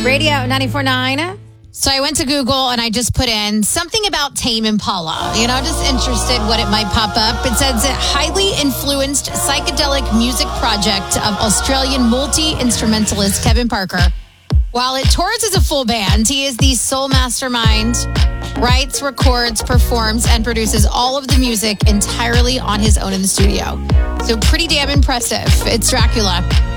Radio 94.9. So I went to Google and I just put in something about Tame Impala. Just interested what it might pop up. It says a highly influenced psychedelic music project of Australian multi-instrumentalist Kevin Parker. While it tours as a full band, he is the sole mastermind, writes, records, performs, and produces all of the music entirely on his own in the studio. So pretty damn impressive. It's Dracula